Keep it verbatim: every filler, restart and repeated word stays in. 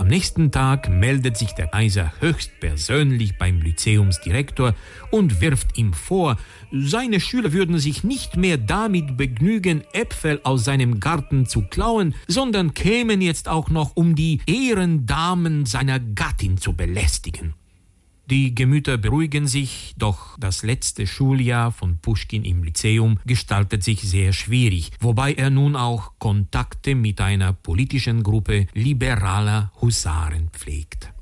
Am nächsten Tag meldet sich der Kaiser höchstpersönlich beim Lyzeumsdirektor und wirft ihm vor, seine Schüler würden sich nicht mehr damit begnügen, Äpfel aus seinem Garten zu klauen, sondern kämen jetzt auch noch, um die Ehrendamen seiner Gattin zu belästigen. Die Gemüter beruhigen sich, doch das letzte Schuljahr von Puschkin im Lyzeum gestaltet sich sehr schwierig, wobei er nun auch Kontakte mit einer politischen Gruppe liberaler Husaren pflegt.